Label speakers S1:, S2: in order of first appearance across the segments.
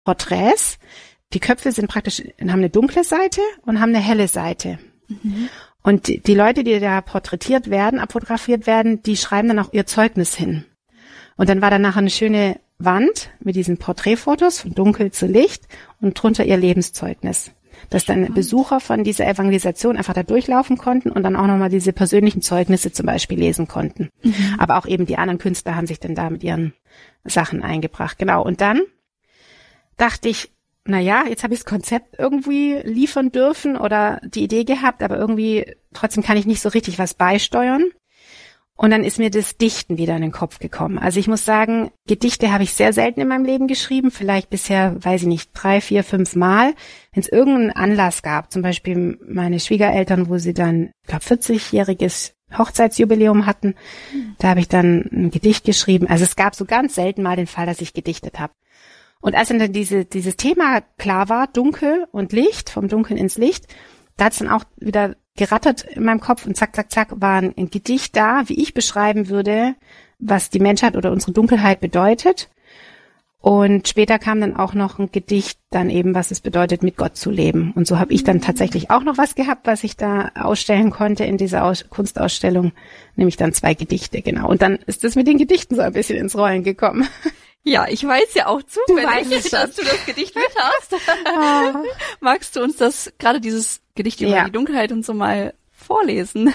S1: Porträts. Die Köpfe sind praktisch, haben eine dunkle Seite und haben eine helle Seite. Mhm. Und die Leute, die da porträtiert werden, abfotografiert werden, die schreiben dann auch ihr Zeugnis hin. Und dann war da nachher eine schöne Wand mit diesen Porträtfotos von dunkel zu Licht und drunter ihr Lebenszeugnis. Dass dann Besucher von dieser Evangelisation einfach da durchlaufen konnten und dann auch nochmal diese persönlichen Zeugnisse zum Beispiel lesen konnten. Mhm. Aber auch eben die anderen Künstler haben sich dann da mit ihren Sachen eingebracht. Genau. Und dann dachte ich, naja, jetzt habe ich das Konzept irgendwie liefern dürfen oder die Idee gehabt, aber irgendwie trotzdem kann ich nicht so richtig was beisteuern. Und dann ist mir das Dichten wieder in den Kopf gekommen. Also ich muss sagen, Gedichte habe ich sehr selten in meinem Leben geschrieben, vielleicht bisher, weiß ich nicht, 3, 4, 5 Mal. Wenn es irgendeinen Anlass gab, zum Beispiel meine Schwiegereltern, wo sie dann, ich glaube, 40-jähriges Hochzeitsjubiläum hatten, da habe ich dann ein Gedicht geschrieben. Also es gab so ganz selten mal den Fall, dass ich gedichtet habe. Und als dann dieses Thema klar war, Dunkel und Licht, vom Dunkeln ins Licht, da hat es dann auch wieder gerattert in meinem Kopf und zack, zack, zack, war ein Gedicht da, wie ich beschreiben würde, was die Menschheit oder unsere Dunkelheit bedeutet. Und später kam dann auch noch ein Gedicht, dann eben, was es bedeutet, mit Gott zu leben. Und so habe ich dann tatsächlich auch noch was gehabt, was ich da ausstellen konnte in dieser Kunstausstellung, nämlich dann 2 Gedichte, genau. Und dann ist das mit den Gedichten so ein bisschen ins Rollen gekommen.
S2: Ja, ich weiß ja auch zufällig, dass du das Gedicht mit hast. Magst du uns gerade dieses Gedicht über die Dunkelheit und so mal vorlesen?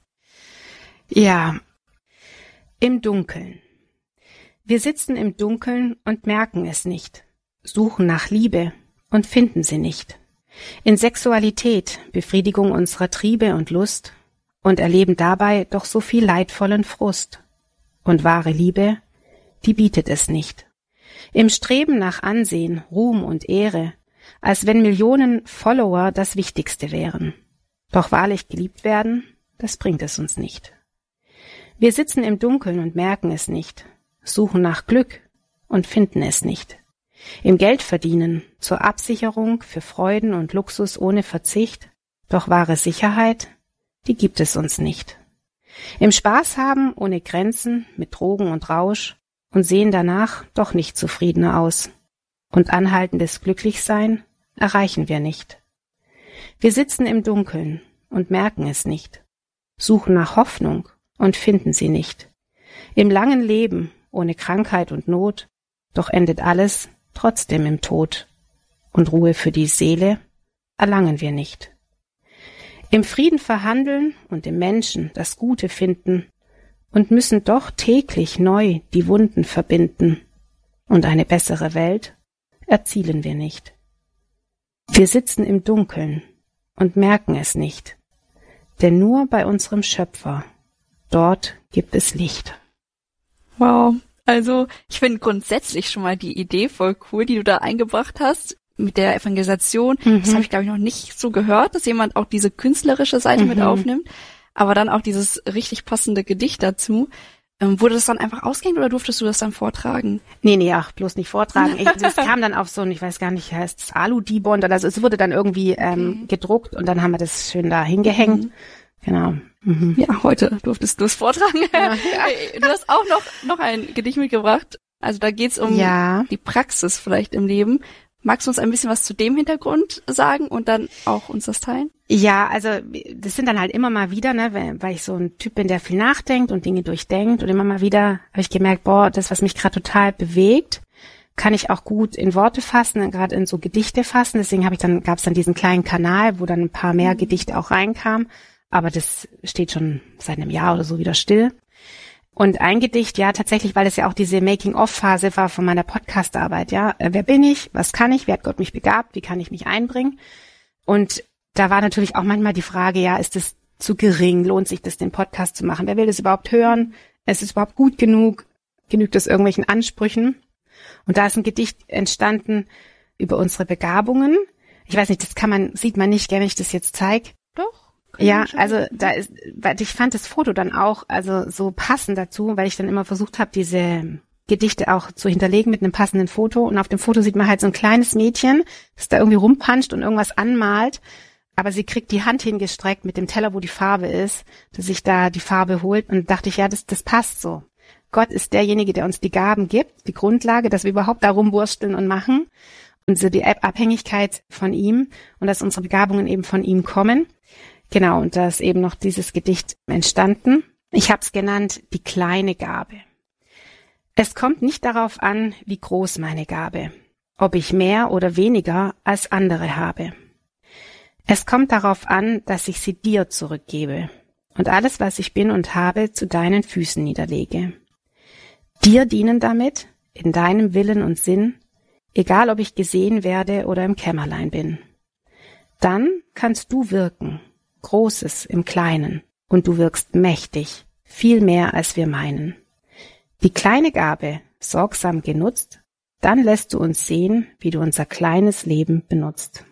S1: Ja. Im Dunkeln. Wir sitzen im Dunkeln und merken es nicht, suchen nach Liebe und finden sie nicht. In Sexualität, Befriedigung unserer Triebe und Lust und erleben dabei doch so viel leidvollen Frust. Und wahre Liebe, die bietet es nicht. Im Streben nach Ansehen, Ruhm und Ehre, als wenn Millionen Follower das Wichtigste wären. Doch wahrlich geliebt werden, das bringt es uns nicht. Wir sitzen im Dunkeln und merken es nicht, suchen nach Glück und finden es nicht. Im Geldverdienen, zur Absicherung für Freuden und Luxus ohne Verzicht, doch wahre Sicherheit, die gibt es uns nicht. Im Spaß haben ohne Grenzen, mit Drogen und Rausch, und sehen danach doch nicht zufriedener aus. Und anhaltendes Glücklichsein erreichen wir nicht. Wir sitzen im Dunkeln und merken es nicht, suchen nach Hoffnung und finden sie nicht. Im langen Leben, ohne Krankheit und Not, doch endet alles trotzdem im Tod. Und Ruhe für die Seele erlangen wir nicht. Im Frieden verhandeln und im Menschen das Gute finden, und müssen doch täglich neu die Wunden verbinden. Und eine bessere Welt erzielen wir nicht. Wir sitzen im Dunkeln und merken es nicht, denn nur bei unserem Schöpfer, dort gibt es Licht.
S2: Wow, also ich finde grundsätzlich schon mal die Idee voll cool, die du da eingebracht hast mit der Evangelisation. Das habe ich, glaube ich, noch nicht so gehört, dass jemand auch diese künstlerische Seite mit aufnimmt. Aber dann auch dieses richtig passende Gedicht dazu. Wurde das dann einfach ausgehängt oder durftest du das dann vortragen?
S1: Nee, ach, bloß nicht vortragen. Das kam dann auf so ein, ich weiß gar nicht, heißt es Alu-Dibond oder so. Es wurde dann irgendwie gedruckt und dann haben wir das schön da hingehängt. Genau.
S2: Ja, heute durftest du es vortragen. Ja. Du hast auch noch ein Gedicht mitgebracht. Also da geht's um die Praxis vielleicht im Leben. Magst du uns ein bisschen was zu dem Hintergrund sagen und dann auch uns das teilen?
S1: Ja, also das sind dann halt immer mal wieder, ne, weil ich so ein Typ bin, der viel nachdenkt und Dinge durchdenkt und immer mal wieder habe ich gemerkt, das, was mich gerade total bewegt, kann ich auch gut in Worte fassen, gerade in so Gedichte fassen. Deswegen gab es dann diesen kleinen Kanal, wo dann ein paar mehr Gedichte auch reinkamen, aber das steht schon seit einem Jahr oder so wieder still. Und ein Gedicht, ja, tatsächlich, weil es ja auch diese Making-of-Phase war von meiner Podcast-Arbeit, ja. Wer bin ich? Was kann ich? Wie hat Gott mich begabt? Wie kann ich mich einbringen? Und da war natürlich auch manchmal die Frage, ja, ist es zu gering? Lohnt sich das, den Podcast zu machen? Wer will das überhaupt hören? Ist es überhaupt gut genug? Genügt es irgendwelchen Ansprüchen? Und da ist ein Gedicht entstanden über unsere Begabungen. Ich weiß nicht, sieht man nicht, wenn ich das jetzt zeige.
S2: Doch.
S1: Ja, also ich fand das Foto dann auch also so passend dazu, weil ich dann immer versucht habe, diese Gedichte auch zu hinterlegen mit einem passenden Foto. Und auf dem Foto sieht man halt so ein kleines Mädchen, das da irgendwie rumpanscht und irgendwas anmalt. Aber sie kriegt die Hand hingestreckt mit dem Teller, wo die Farbe ist, dass sich da die Farbe holt. Und dachte ich, ja, das passt so. Gott ist derjenige, der uns die Gaben gibt, die Grundlage, dass wir überhaupt da rumwursteln und machen. unsere die Abhängigkeit von ihm und dass unsere Begabungen eben von ihm kommen. Genau, und da ist eben noch dieses Gedicht entstanden. Ich habe es genannt, die kleine Gabe. Es kommt nicht darauf an, wie groß meine Gabe, ob ich mehr oder weniger als andere habe. Es kommt darauf an, dass ich sie dir zurückgebe und alles, was ich bin und habe, zu deinen Füßen niederlege. Dir dienen damit, in deinem Willen und Sinn, egal ob ich gesehen werde oder im Kämmerlein bin. Dann kannst du wirken, Großes im Kleinen, und du wirkst mächtig, viel mehr als wir meinen. Die kleine Gabe, sorgsam genutzt, dann lässt du uns sehen, wie du unser kleines Leben benutzt.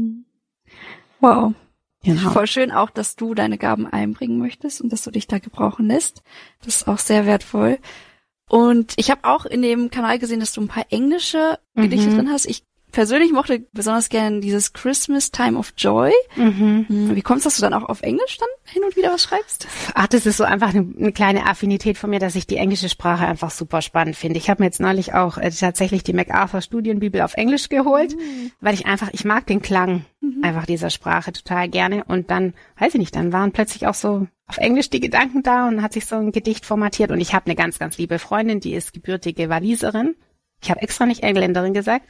S2: Wow.
S1: Genau.
S2: Voll schön auch, dass du deine Gaben einbringen möchtest und dass du dich da gebrauchen lässt. Das ist auch sehr wertvoll. Und ich habe auch in dem Kanal gesehen, dass du ein paar englische Gedichte drin hast. Ich persönlich mochte besonders gerne dieses Christmas Time of Joy. Wie kommst du, dass du dann auch auf Englisch dann hin und wieder was schreibst?
S1: Ach, das ist so einfach eine kleine Affinität von mir, dass ich die englische Sprache einfach super spannend finde. Ich habe mir jetzt neulich auch tatsächlich die MacArthur Studienbibel auf Englisch geholt, weil ich mag den Klang einfach dieser Sprache total gerne. Und dann, weiß ich nicht, dann waren plötzlich auch so auf Englisch die Gedanken da und hat sich so ein Gedicht formatiert. Und ich habe eine ganz, ganz liebe Freundin, die ist gebürtige Waliserin. Ich habe extra nicht Engländerin gesagt.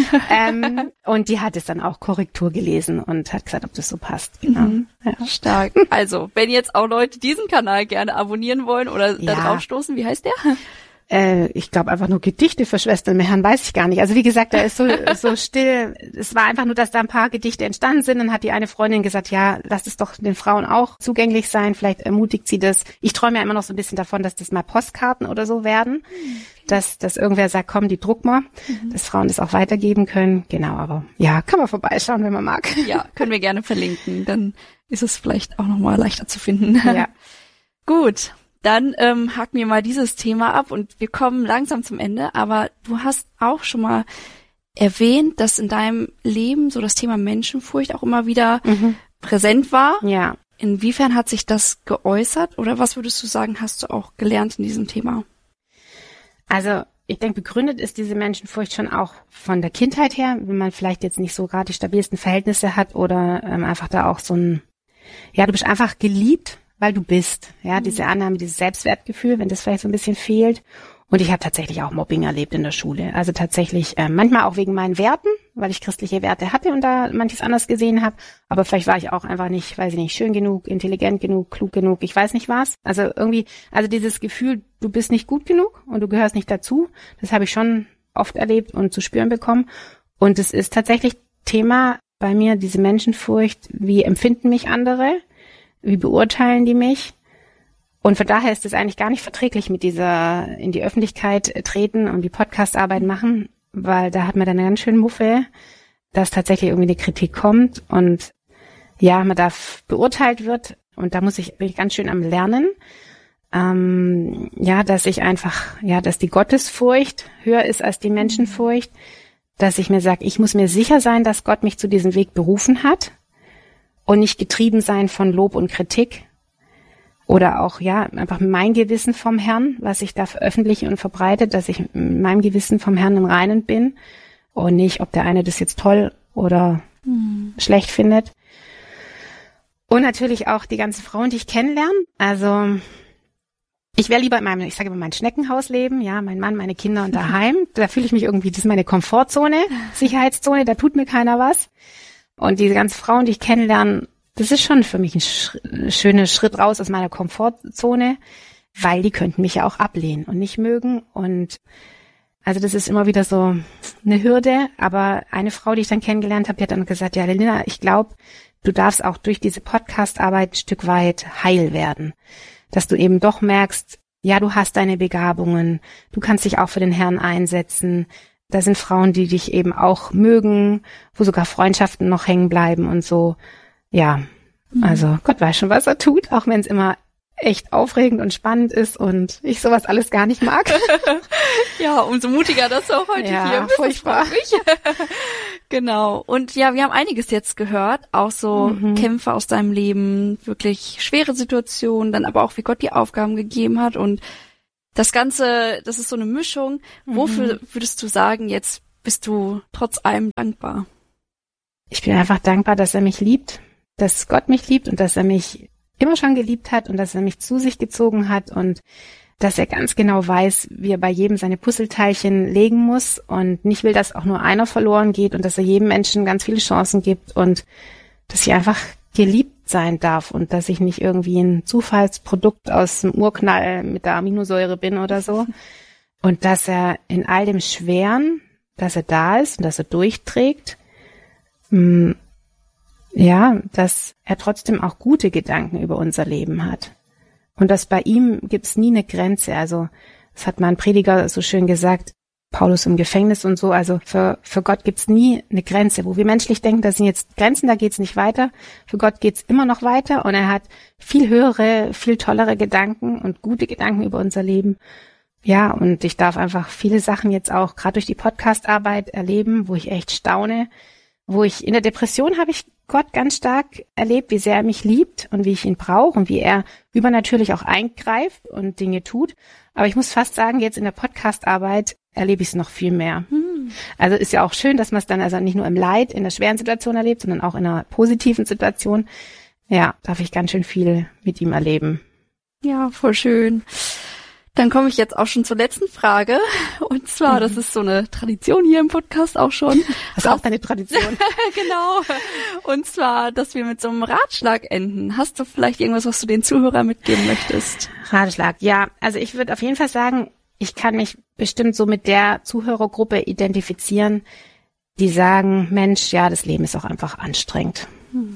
S1: Und die hat es dann auch Korrektur gelesen und hat gesagt, ob das so passt. Genau. Ja.
S2: Stark. Also, wenn jetzt auch Leute diesen Kanal gerne abonnieren wollen oder da drauf stoßen, wie heißt der?
S1: Ich glaube einfach nur Gedichte für Schwestern im Herrn, weiß ich gar nicht. Also wie gesagt, da ist so still. Es war einfach nur, dass da ein paar Gedichte entstanden sind. Dann hat die eine Freundin gesagt, ja, lass es doch den Frauen auch zugänglich sein. Vielleicht ermutigt sie das. Ich träume ja immer noch so ein bisschen davon, dass das mal Postkarten oder so werden. Dass irgendwer sagt, komm, die druck mal, dass Frauen das auch weitergeben können. Genau, aber ja, kann man vorbeischauen, wenn man mag.
S2: Ja, können wir gerne verlinken. Dann ist es vielleicht auch nochmal leichter zu finden.
S1: Ja.
S2: Gut. Dann haken wir mal dieses Thema ab und wir kommen langsam zum Ende. Aber du hast auch schon mal erwähnt, dass in deinem Leben so das Thema Menschenfurcht auch immer wieder präsent war.
S1: Ja.
S2: Inwiefern hat sich das geäußert oder was würdest du sagen, hast du auch gelernt in diesem Thema?
S1: Also ich denke, begründet ist diese Menschenfurcht schon auch von der Kindheit her, wenn man vielleicht jetzt nicht so gerade die stabilsten Verhältnisse hat oder einfach da auch so ein, ja, du bist einfach geliebt, weil du bist. Ja, diese Annahme, dieses Selbstwertgefühl, wenn das vielleicht so ein bisschen fehlt. Und ich habe tatsächlich auch Mobbing erlebt in der Schule. Also tatsächlich manchmal auch wegen meinen Werten, weil ich christliche Werte hatte und da manches anders gesehen habe. Aber vielleicht war ich auch einfach nicht, weiß ich nicht, schön genug, intelligent genug, klug genug, ich weiß nicht was. Also irgendwie, also dieses Gefühl, du bist nicht gut genug und du gehörst nicht dazu, das habe ich schon oft erlebt und zu spüren bekommen. Und es ist tatsächlich Thema bei mir, diese Menschenfurcht, wie empfinden mich andere, wie beurteilen die mich? Und von daher ist es eigentlich gar nicht verträglich mit dieser in die Öffentlichkeit treten und die Podcast-Arbeit machen, weil da hat man dann eine ganz schön Muffe, dass tatsächlich irgendwie eine Kritik kommt und ja, man darf beurteilt wird und da bin ich ganz schön am Lernen, dass ich einfach, dass die Gottesfurcht höher ist als die Menschenfurcht, dass ich mir sage, ich muss mir sicher sein, dass Gott mich zu diesem Weg berufen hat und nicht getrieben sein von Lob und Kritik. Oder auch, einfach mein Gewissen vom Herrn, was ich da veröffentliche und verbreite, dass ich mit meinem Gewissen vom Herrn im Reinen bin und nicht, ob der eine das jetzt toll oder schlecht findet. Und natürlich auch die ganzen Frauen, die ich kennenlerne. Also, ich wäre lieber ich sage immer, mein Schneckenhaus leben, ja, mein Mann, meine Kinder und daheim. Da fühle ich mich irgendwie, das ist meine Komfortzone, Sicherheitszone, da tut mir keiner was. Und diese ganzen Frauen, die ich kennenlerne, das ist schon für mich ein schöner Schritt raus aus meiner Komfortzone, weil die könnten mich ja auch ablehnen und nicht mögen. Und also das ist immer wieder so eine Hürde. Aber eine Frau, die ich dann kennengelernt habe, die hat dann gesagt, ja, Linda, ich glaube, du darfst auch durch diese Podcast-Arbeit ein Stück weit heil werden. Dass du eben doch merkst, ja, du hast deine Begabungen, du kannst dich auch für den Herrn einsetzen. Da sind Frauen, die dich eben auch mögen, wo sogar Freundschaften noch hängen bleiben und so. Ja, also Gott weiß schon, was er tut, auch wenn es immer echt aufregend und spannend ist und ich sowas alles gar nicht mag.
S2: Ja, umso mutiger, dass du auch heute hier bist.
S1: Furchtbar.
S2: Genau. Und ja, wir haben einiges jetzt gehört, auch so Kämpfe aus deinem Leben, wirklich schwere Situationen, dann aber auch, wie Gott die Aufgaben gegeben hat und das Ganze, das ist so eine Mischung. Wofür würdest du sagen, jetzt bist du trotz allem dankbar?
S1: Ich bin einfach dankbar, dass er mich liebt, dass Gott mich liebt und dass er mich immer schon geliebt hat und dass er mich zu sich gezogen hat und dass er ganz genau weiß, wie er bei jedem seine Puzzleteilchen legen muss und nicht will, dass auch nur einer verloren geht und dass er jedem Menschen ganz viele Chancen gibt und dass ich einfach geliebt sein darf und dass ich nicht irgendwie ein Zufallsprodukt aus dem Urknall mit der Aminosäure bin oder so. Und dass er in all dem Schweren, dass er da ist und dass er durchträgt, ja, dass er trotzdem auch gute Gedanken über unser Leben hat. Und dass bei ihm gibt's nie eine Grenze. Also, das hat mal ein Prediger so schön gesagt, Paulus im Gefängnis und so. Also für Gott gibt's nie eine Grenze. Wo wir menschlich denken, das sind jetzt Grenzen, da geht's nicht weiter. Für Gott geht's immer noch weiter und er hat viel höhere, viel tollere Gedanken und gute Gedanken über unser Leben. Ja, und ich darf einfach viele Sachen jetzt auch gerade durch die Podcast-Arbeit erleben, wo ich echt staune. Wo ich in der Depression habe ich Gott ganz stark erlebt, wie sehr er mich liebt und wie ich ihn brauche und wie er übernatürlich auch eingreift und Dinge tut. Aber ich muss fast sagen, jetzt in der Podcast-Arbeit erlebe ich es noch viel mehr. Also ist ja auch schön, dass man es dann also nicht nur im Leid, in der schweren Situation erlebt, sondern auch in einer positiven Situation. Ja, darf ich ganz schön viel mit ihm erleben.
S2: Ja, voll schön. Dann komme ich jetzt auch schon zur letzten Frage. Und zwar, das ist so eine Tradition hier im Podcast auch schon.
S1: Das ist auch deine Tradition.
S2: Genau. Und zwar, dass wir mit so einem Ratschlag enden. Hast du vielleicht irgendwas, was du den Zuhörern mitgeben möchtest?
S1: Ratschlag, ja. Also ich würde auf jeden Fall sagen, ich kann mich bestimmt so mit der Zuhörergruppe identifizieren, die sagen, Mensch, ja, das Leben ist auch einfach anstrengend.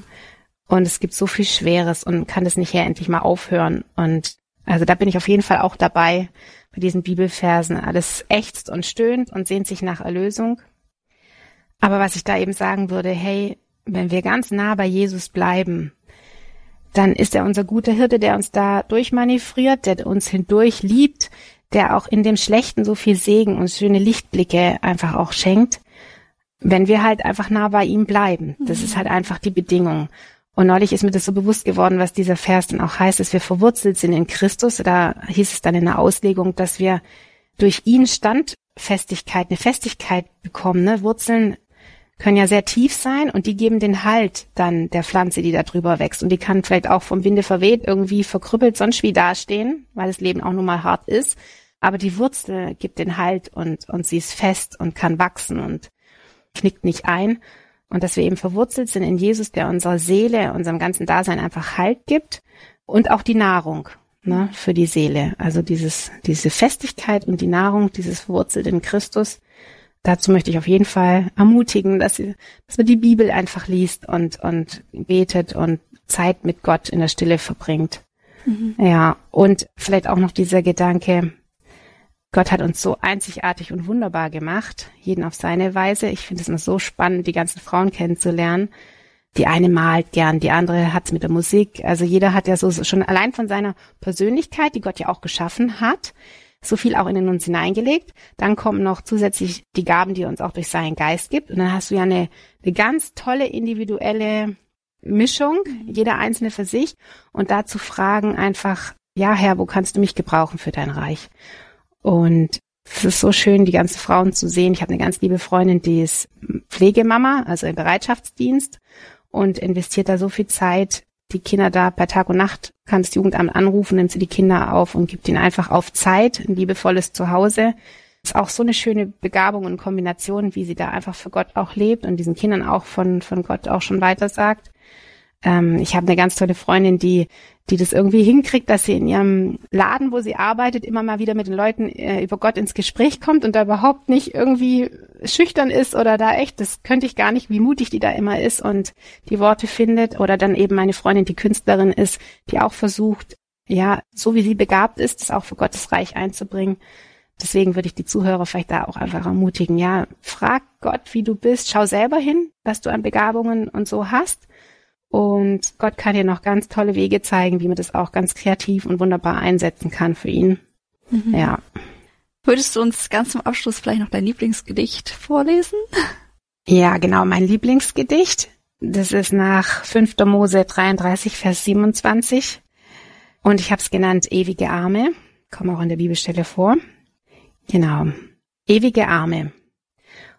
S1: Und es gibt so viel Schweres und kann das nicht endlich mal aufhören. Und also da bin ich auf jeden Fall auch dabei bei diesen Bibelversen. Alles ächzt und stöhnt und sehnt sich nach Erlösung. Aber was ich da eben sagen würde, hey, wenn wir ganz nah bei Jesus bleiben, dann ist er unser guter Hirte, der uns da durchmanövriert, der uns hindurch liebt, der auch in dem Schlechten so viel Segen und schöne Lichtblicke einfach auch schenkt, wenn wir halt einfach nah bei ihm bleiben. Das ist halt einfach die Bedingung. Und neulich ist mir das so bewusst geworden, was dieser Vers dann auch heißt, dass wir verwurzelt sind in Christus. Da hieß es dann in der Auslegung, dass wir durch ihn Standfestigkeit, eine Festigkeit bekommen. Ne? Wurzeln können ja sehr tief sein und die geben den Halt dann der Pflanze, die da drüber wächst. Und die kann vielleicht auch vom Winde verweht, irgendwie verkrüppelt, sonst wie dastehen, weil das Leben auch nun mal hart ist. Aber die Wurzel gibt den Halt und sie ist fest und kann wachsen und knickt nicht ein. Und dass wir eben verwurzelt sind in Jesus, der unserer Seele, unserem ganzen Dasein einfach Halt gibt und auch die Nahrung, ne, für die Seele. Also diese Festigkeit und die Nahrung, dieses verwurzelt in Christus. Dazu möchte ich auf jeden Fall ermutigen, dass man die Bibel einfach liest und betet und Zeit mit Gott in der Stille verbringt. Ja, und vielleicht auch noch dieser Gedanke, Gott hat uns so einzigartig und wunderbar gemacht, jeden auf seine Weise. Ich finde es immer so spannend, die ganzen Frauen kennenzulernen. Die eine malt gern, die andere hat's mit der Musik. Also jeder hat ja so schon allein von seiner Persönlichkeit, die Gott ja auch geschaffen hat, so viel auch in uns hineingelegt. Dann kommen noch zusätzlich die Gaben, die er uns auch durch seinen Geist gibt. Und dann hast du ja eine ganz tolle individuelle Mischung, jeder Einzelne für sich. Und dazu fragen einfach, ja Herr, wo kannst du mich gebrauchen für dein Reich? Und es ist so schön, die ganzen Frauen zu sehen. Ich habe eine ganz liebe Freundin, die ist Pflegemama, also im Bereitschaftsdienst und investiert da so viel Zeit. Die Kinder da bei Tag und Nacht, kann das Jugendamt anrufen, nimmt sie die Kinder auf und gibt ihnen einfach auf Zeit ein liebevolles Zuhause. Ist auch so eine schöne Begabung und Kombination, wie sie da einfach für Gott auch lebt und diesen Kindern auch von Gott auch schon weiter sagt. Ich habe eine ganz tolle Freundin, die das irgendwie hinkriegt, dass sie in ihrem Laden, wo sie arbeitet, immer mal wieder mit den Leuten über Gott ins Gespräch kommt und da überhaupt nicht irgendwie schüchtern ist oder da echt, das könnte ich gar nicht, wie mutig die da immer ist und die Worte findet. Oder dann eben meine Freundin, die Künstlerin ist, die auch versucht, ja, so wie sie begabt ist, das auch für Gottes Reich einzubringen. Deswegen würde ich die Zuhörer vielleicht da auch einfach ermutigen, ja, frag Gott, wie du bist, schau selber hin, was du an Begabungen und so hast. Und Gott kann dir noch ganz tolle Wege zeigen, wie man das auch ganz kreativ und wunderbar einsetzen kann für ihn. Ja.
S2: Würdest du uns ganz zum Abschluss vielleicht noch dein Lieblingsgedicht vorlesen?
S1: Ja, genau, mein Lieblingsgedicht. Das ist nach 5. Mose 33, Vers 27. Und ich habe es genannt Ewige Arme. Kommt auch in der Bibelstelle vor. Genau. Ewige Arme.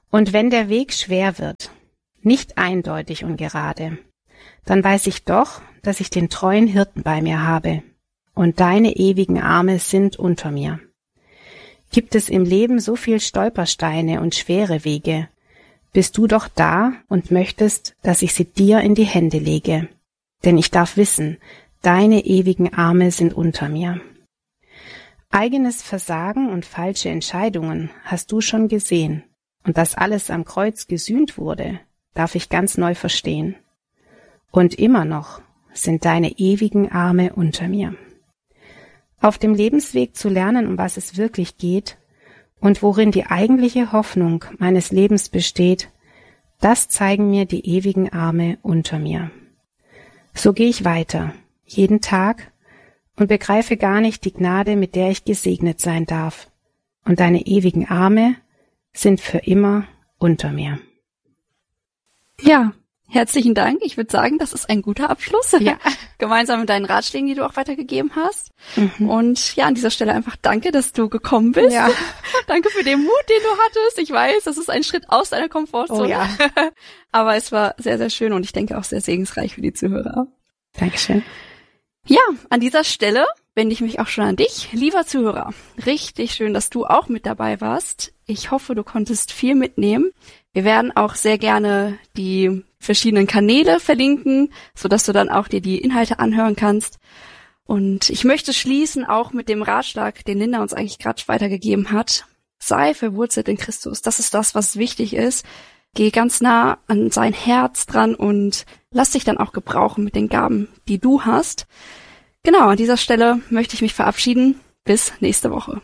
S1: Und wenn der Weg schwer wird, nicht eindeutig und gerade, dann weiß ich doch, dass ich den treuen Hirten bei mir habe, und deine ewigen Arme sind unter mir. Gibt es im Leben so viel Stolpersteine und schwere Wege, bist du doch da und möchtest, dass ich sie dir in die Hände lege. Denn ich darf wissen, deine ewigen Arme sind unter mir. Eigenes Versagen und falsche Entscheidungen hast du schon gesehen, und dass alles am Kreuz gesühnt wurde, darf ich ganz neu verstehen. Und immer noch sind deine ewigen Arme unter mir. Auf dem Lebensweg zu lernen, um was es wirklich geht und worin die eigentliche Hoffnung meines Lebens besteht, das zeigen mir die ewigen Arme unter mir. So gehe ich weiter, jeden Tag, und begreife gar nicht die Gnade, mit der ich gesegnet sein darf. Und deine ewigen Arme sind für immer unter mir.
S2: Ja, herzlichen Dank. Ich würde sagen, das ist ein guter Abschluss.
S1: Ja.
S2: Gemeinsam mit deinen Ratschlägen, die du auch weitergegeben hast. Und ja, an dieser Stelle einfach danke, dass du gekommen bist.
S1: Ja.
S2: Danke für den Mut, den du hattest. Ich weiß, das ist ein Schritt aus deiner Komfortzone.
S1: Oh ja.
S2: Aber es war sehr, sehr schön und ich denke auch sehr segensreich für die Zuhörer.
S1: Dankeschön.
S2: Ja, an dieser Stelle wende ich mich auch schon an dich, lieber Zuhörer. Richtig schön, dass du auch mit dabei warst. Ich hoffe, du konntest viel mitnehmen. Wir werden auch sehr gerne die verschiedenen Kanäle verlinken, sodass du dann auch dir die Inhalte anhören kannst. Und ich möchte schließen auch mit dem Ratschlag, den Linda uns eigentlich gerade weitergegeben hat. Sei verwurzelt in Christus. Das ist das, was wichtig ist. Geh ganz nah an sein Herz dran und lass dich dann auch gebrauchen mit den Gaben, die du hast. Genau, an dieser Stelle möchte ich mich verabschieden. Bis nächste Woche.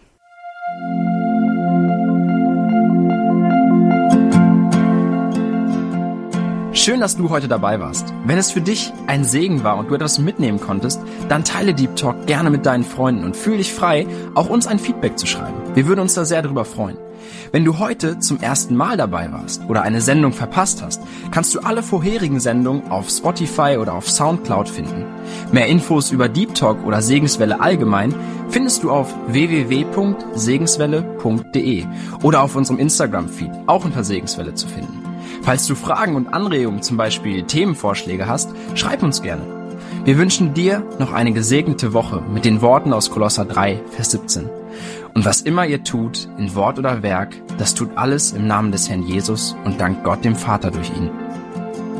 S3: Schön, dass du heute dabei warst. Wenn es für dich ein Segen war und du etwas mitnehmen konntest, dann teile Deep Talk gerne mit deinen Freunden und fühl dich frei, auch uns ein Feedback zu schreiben. Wir würden uns da sehr drüber freuen. Wenn du heute zum ersten Mal dabei warst oder eine Sendung verpasst hast, kannst du alle vorherigen Sendungen auf Spotify oder auf Soundcloud finden. Mehr Infos über Deep Talk oder Segenswelle allgemein findest du auf www.segenswelle.de oder auf unserem Instagram-Feed, auch unter Segenswelle zu finden. Falls du Fragen und Anregungen, zum Beispiel Themenvorschläge hast, schreib uns gerne. Wir wünschen dir noch eine gesegnete Woche mit den Worten aus Kolosser 3, Vers 17. Und was immer ihr tut, in Wort oder Werk, das tut alles im Namen des Herrn Jesus und dankt Gott dem Vater durch ihn.